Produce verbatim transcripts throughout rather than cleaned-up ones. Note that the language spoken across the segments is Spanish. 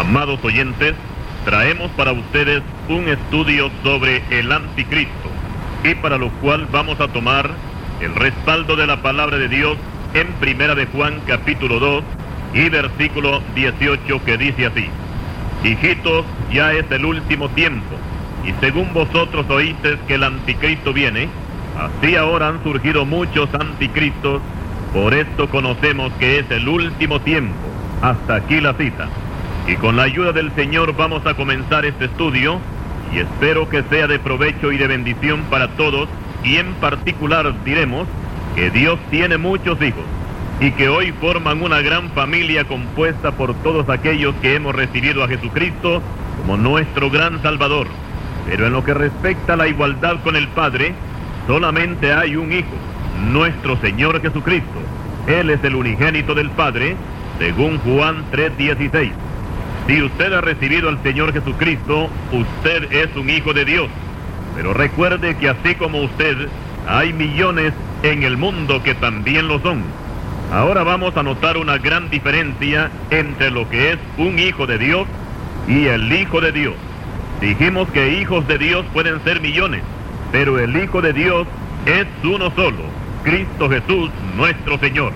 Amados oyentes, traemos para ustedes un estudio sobre el anticristo, y para lo cual vamos a tomar el respaldo de la palabra de Dios en Primera de Juan capítulo dos y versículo dieciocho, que dice así: Hijitos, ya es el último tiempo, y según vosotros oísteis que el anticristo viene, así ahora han surgido muchos anticristos. Por esto conocemos que es el último tiempo. Hasta aquí la cita. Y con la ayuda del Señor vamos a comenzar este estudio, y espero que sea de provecho y de bendición para todos, y en particular diremos que Dios tiene muchos hijos, y que hoy forman una gran familia compuesta por todos aquellos que hemos recibido a Jesucristo como nuestro gran Salvador. Pero en lo que respecta a la igualdad con el Padre, solamente hay un Hijo, nuestro Señor Jesucristo. Él es el unigénito del Padre, según Juan tres dieciséis. Si usted ha recibido al Señor Jesucristo, usted es un hijo de Dios. Pero recuerde que así como usted, hay millones en el mundo que también lo son. Ahora vamos a notar una gran diferencia entre lo que es un hijo de Dios y el Hijo de Dios. Dijimos que hijos de Dios pueden ser millones, pero el Hijo de Dios es uno solo, Cristo Jesús, nuestro Señor.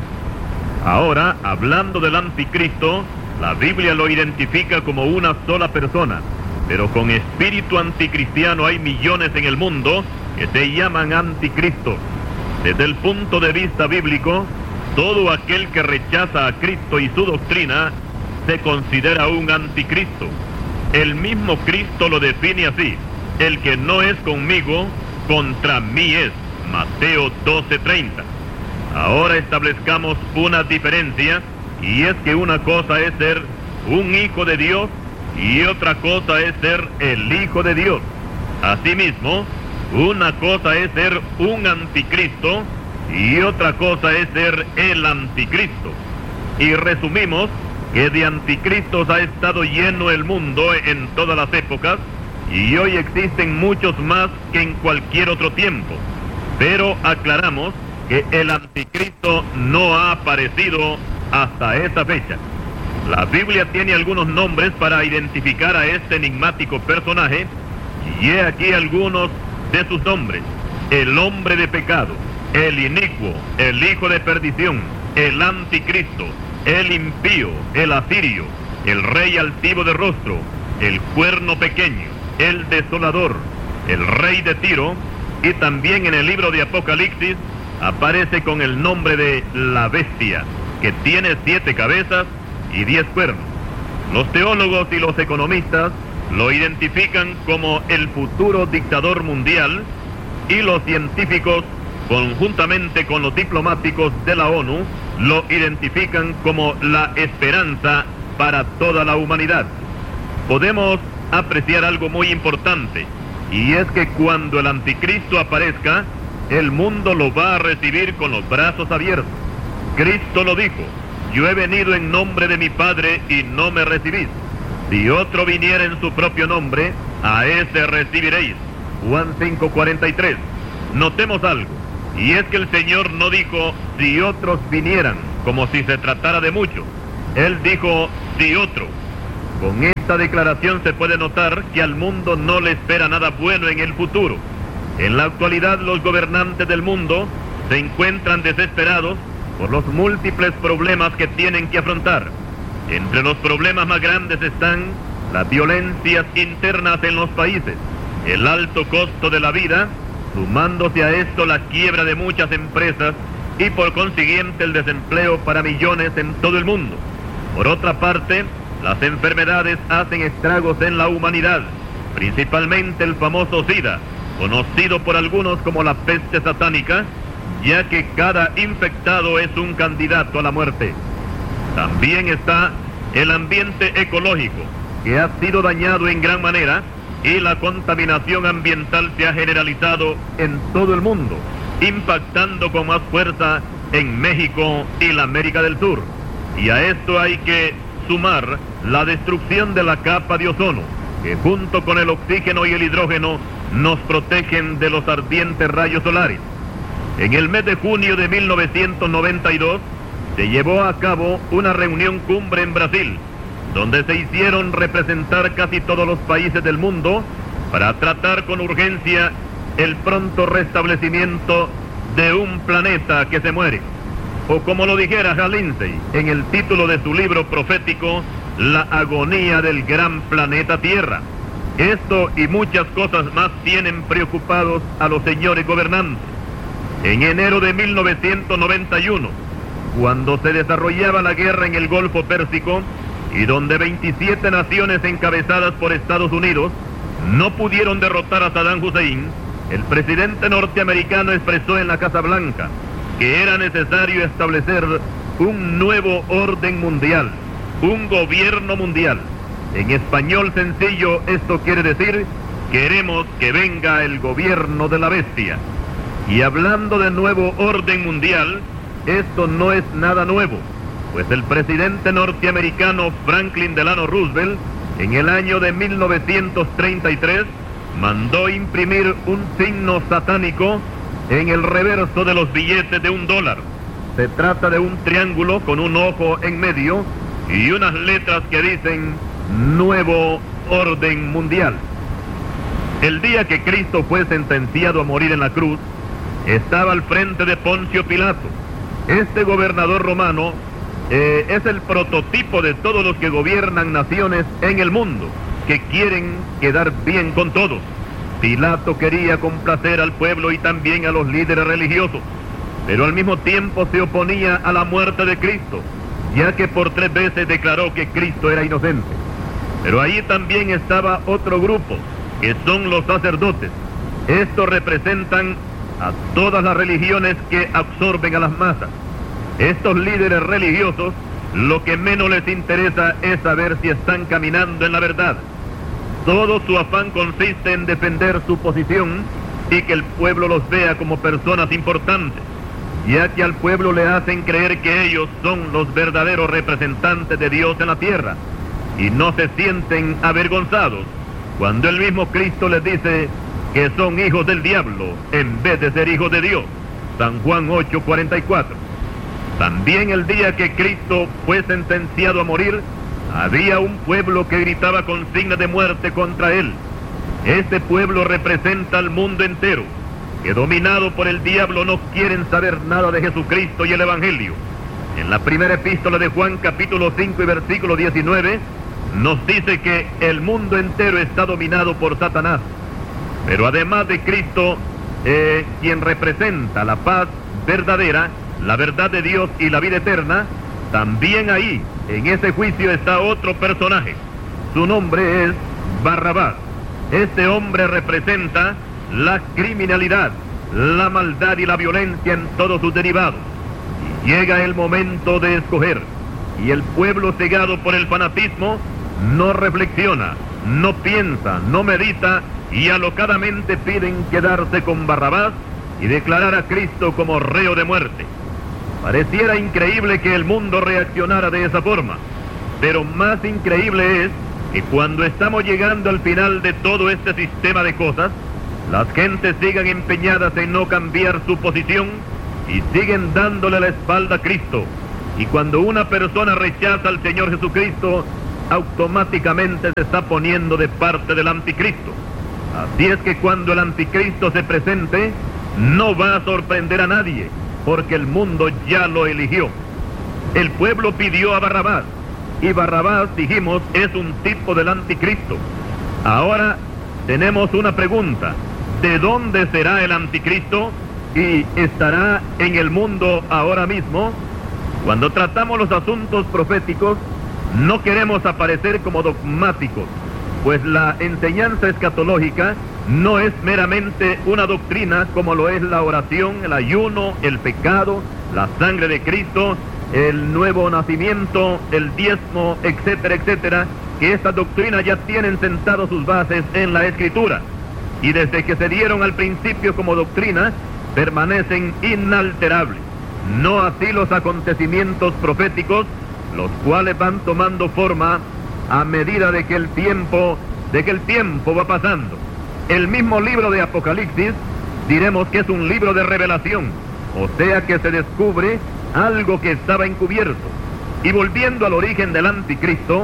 Ahora, hablando del anticristo, la Biblia lo identifica como una sola persona, pero con espíritu anticristiano hay millones en el mundo que se llaman anticristos. Desde el punto de vista bíblico, todo aquel que rechaza a Cristo y su doctrina se considera un anticristo. El mismo Cristo lo define así: el que no es conmigo, contra mí es. Mateo doce treinta. Ahora establezcamos una diferencia, y es que una cosa es ser un hijo de Dios y otra cosa es ser el Hijo de Dios. Asimismo, una cosa es ser un anticristo y otra cosa es ser el anticristo. Y resumimos que de anticristos ha estado lleno el mundo en todas las épocas, y hoy existen muchos más que en cualquier otro tiempo. Pero aclaramos que el anticristo no ha aparecido hasta esa fecha. La Biblia tiene algunos nombres para identificar a este enigmático personaje, y he aquí algunos de sus nombres: el hombre de pecado, el inicuo, el hijo de perdición, el anticristo, el impío, el asirio, el rey altivo de rostro, el cuerno pequeño, el desolador, el rey de Tiro, y también en el libro de Apocalipsis aparece con el nombre de la bestia, que tiene siete cabezas y diez cuernos. Los teólogos y los economistas lo identifican como el futuro dictador mundial, y los científicos, conjuntamente con los diplomáticos de la ONU, lo identifican como la esperanza para toda la humanidad. Podemos apreciar algo muy importante, y es que cuando el anticristo aparezca, el mundo lo va a recibir con los brazos abiertos. Cristo lo dijo: yo he venido en nombre de mi Padre y no me recibís. Si otro viniera en su propio nombre, a ese recibiréis. Juan cinco cuarenta y tres. Notemos algo, y es que el Señor no dijo si otros vinieran, como si se tratara de muchos. Él dijo si otro. Con esta declaración se puede notar que al mundo no le espera nada bueno en el futuro. En la actualidad, los gobernantes del mundo se encuentran desesperados por los múltiples problemas que tienen que afrontar. Entre los problemas más grandes están las violencias internas en los países, el alto costo de la vida, sumándose a esto la quiebra de muchas empresas y por consiguiente el desempleo para millones en todo el mundo. Por otra parte, las enfermedades hacen estragos en la humanidad, principalmente el famoso SIDA, conocido por algunos como la peste satánica, ya que cada infectado es un candidato a la muerte. También está el ambiente ecológico, que ha sido dañado en gran manera, y la contaminación ambiental se ha generalizado en todo el mundo, impactando con más fuerza en México y la América del Sur. Y a esto hay que sumar la destrucción de la capa de ozono, que junto con el oxígeno y el hidrógeno nos protegen de los ardientes rayos solares. En el mes de junio de mil novecientos noventa y dos se llevó a cabo una reunión cumbre en Brasil, donde se hicieron representar casi todos los países del mundo para tratar con urgencia el pronto restablecimiento de un planeta que se muere. O como lo dijera Hal Lindsey en el título de su libro profético, La agonía del gran planeta Tierra. Esto y muchas cosas más tienen preocupados a los señores gobernantes. En enero de mil novecientos noventa y uno, cuando se desarrollaba la guerra en el Golfo Pérsico, y donde veintisiete naciones encabezadas por Estados Unidos no pudieron derrotar a Saddam Hussein, el presidente norteamericano expresó en la Casa Blanca que era necesario establecer un nuevo orden mundial, un gobierno mundial. En español sencillo, esto quiere decir: queremos que venga el gobierno de la bestia. Y hablando de nuevo orden mundial, esto no es nada nuevo, pues el presidente norteamericano Franklin Delano Roosevelt, en el año de mil novecientos treinta y tres, mandó imprimir un signo satánico en el reverso de los billetes de un dólar. Se trata de un triángulo con un ojo en medio y unas letras que dicen Nuevo Orden Mundial. El día que Cristo fue sentenciado a morir en la cruz, estaba al frente de Poncio Pilato. Este gobernador romano eh, es el prototipo de todos los que gobiernan naciones en el mundo, que quieren quedar bien con todos. Pilato quería complacer al pueblo y también a los líderes religiosos, pero al mismo tiempo se oponía a la muerte de Cristo, ya que por tres veces declaró que Cristo era inocente. Pero ahí también estaba otro grupo, que son los sacerdotes. Estos representan a todas las religiones que absorben a las masas. Estos líderes religiosos, lo que menos les interesa es saber si están caminando en la verdad. Todo su afán consiste en defender su posición y que el pueblo los vea como personas importantes, ya que al pueblo le hacen creer que ellos son los verdaderos representantes de Dios en la tierra, y no se sienten avergonzados cuando el mismo Cristo les dice que son hijos del diablo en vez de ser hijos de Dios. San Juan ocho cuarenta y cuatro. También el día que Cristo fue sentenciado a morir, había un pueblo que gritaba consignas de muerte contra él. Este pueblo representa al mundo entero, que dominado por el diablo no quieren saber nada de Jesucristo y el Evangelio. En la primera epístola de Juan, capítulo cinco y versículo diecinueve, nos dice que el mundo entero está dominado por Satanás. Pero además de Cristo, eh, quien representa la paz verdadera, la verdad de Dios y la vida eterna, también ahí, en ese juicio, está otro personaje. Su nombre es Barrabás. Este hombre representa la criminalidad, la maldad y la violencia en todos sus derivados. Y llega el momento de escoger, y el pueblo cegado por el fanatismo no reflexiona, no piensa, no medita, y alocadamente piden quedarse con Barrabás y declarar a Cristo como reo de muerte. Pareciera increíble que el mundo reaccionara de esa forma, pero más increíble es que cuando estamos llegando al final de todo este sistema de cosas, las gentes sigan empeñadas en no cambiar su posición y siguen dándole la espalda a Cristo. Y cuando una persona rechaza al Señor Jesucristo, automáticamente se está poniendo de parte del anticristo. Así es que cuando el anticristo se presente, no va a sorprender a nadie, porque el mundo ya lo eligió. El pueblo pidió a Barrabás, y Barrabás, dijimos, es un tipo del anticristo. Ahora tenemos una pregunta: ¿de dónde será el anticristo? ¿Y estará en el mundo ahora mismo? Cuando tratamos los asuntos proféticos, no queremos aparecer como dogmáticos, pues la enseñanza escatológica no es meramente una doctrina como lo es la oración, el ayuno, el pecado, la sangre de Cristo, el nuevo nacimiento, el diezmo, etcétera, etcétera, que estas doctrinas ya tienen sentado sus bases en la Escritura, y desde que se dieron al principio como doctrina, permanecen inalterables. No así los acontecimientos proféticos, los cuales van tomando forma a medida de que el tiempo, de que el tiempo va pasando. El mismo libro de Apocalipsis, diremos que es un libro de revelación, o sea que se descubre algo que estaba encubierto. Y volviendo al origen del anticristo,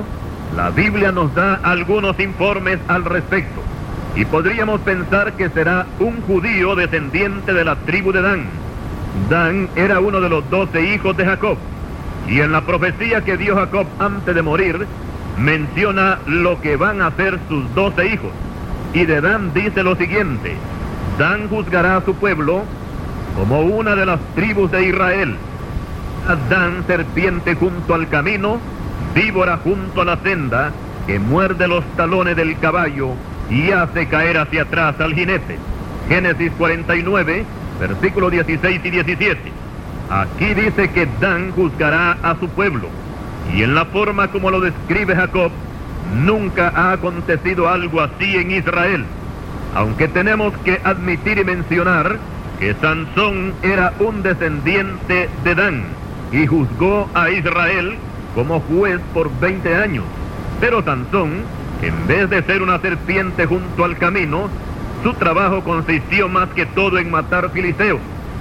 La Biblia nos da algunos informes al respecto, y podríamos pensar que será un judío descendiente de la tribu de Dan. Dan era uno de los doce hijos de Jacob, y en la profecía que dio Jacob antes de morir, menciona lo que van a ser sus doce hijos. Y de Dan dice lo siguiente: Dan juzgará a su pueblo como una de las tribus de Israel. A Dan serpiente junto al camino, víbora junto a la senda, que muerde los talones del caballo y hace caer hacia atrás al jinete. Génesis cuarenta y nueve, versículos dieciséis y diecisiete. Aquí dice que Dan juzgará a su pueblo, y en la forma como lo describe Jacob, nunca ha acontecido algo así en Israel, aunque tenemos que admitir y mencionar que Sansón era un descendiente de Dan y juzgó a Israel como juez por veinte años. Pero Sansón, en vez de ser una serpiente junto al camino, su trabajo consistió más que todo en matar filisteos.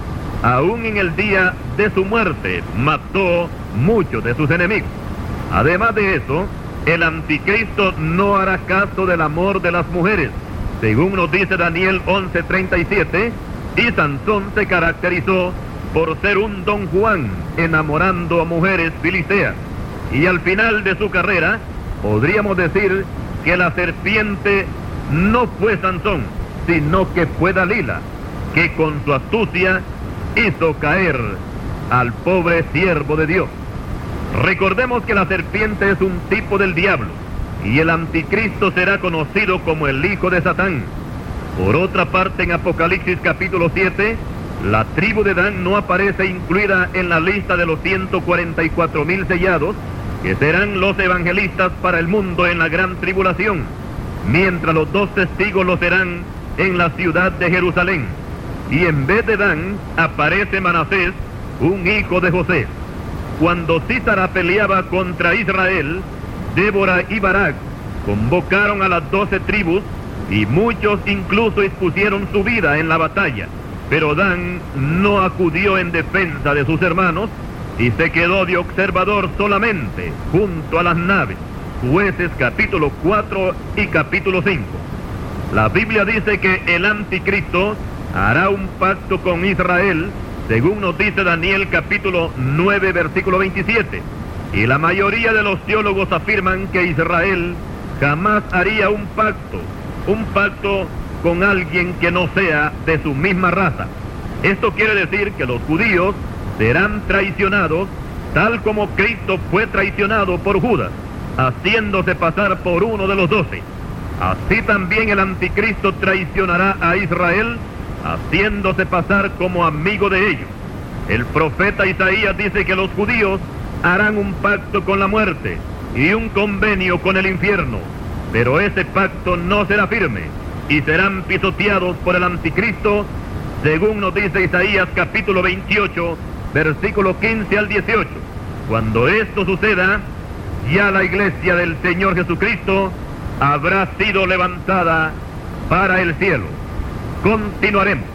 Aún en el día de su muerte, mató muchos de sus enemigos. Además de eso, el anticristo no hará caso del amor de las mujeres, según nos dice Daniel once treinta y siete, y Sansón se caracterizó por ser un don Juan, enamorando a mujeres filisteas. Y al final de su carrera, podríamos decir que la serpiente no fue Sansón, sino que fue Dalila, que con su astucia hizo caer al pobre siervo de Dios. Recordemos que la serpiente es un tipo del diablo, y el anticristo será conocido como el hijo de Satán. Por otra parte, en Apocalipsis capítulo siete, la tribu de Dan no aparece incluida en la lista de los ciento cuarenta y cuatro mil sellados, que serán los evangelistas para el mundo en la gran tribulación, mientras los dos testigos lo serán en la ciudad de Jerusalén. Y en vez de Dan, aparece Manasés, un hijo de José. Cuando Sísara peleaba contra Israel, Débora y Barak convocaron a las doce tribus, y muchos incluso expusieron su vida en la batalla. Pero Dan no acudió en defensa de sus hermanos, y se quedó de observador solamente junto a las naves. Jueces capítulo cuatro y capítulo cinco. La Biblia dice que el anticristo hará un pacto con Israel, según nos dice Daniel capítulo nueve, versículo veintisiete. Y la mayoría de los teólogos afirman que Israel jamás haría un pacto, un pacto con alguien que no sea de su misma raza. Esto quiere decir que los judíos serán traicionados, tal como Cristo fue traicionado por Judas, haciéndose pasar por uno de los doce. Así también el anticristo traicionará a Israel, haciéndose pasar como amigo de ellos. El profeta Isaías dice que los judíos harán un pacto con la muerte y un convenio con el infierno, pero ese pacto no será firme y serán pisoteados por el anticristo, según nos dice Isaías capítulo veintiocho, versículo quince al dieciocho. Cuando esto suceda, ya la iglesia del Señor Jesucristo habrá sido levantada para el cielo. Continuaremos.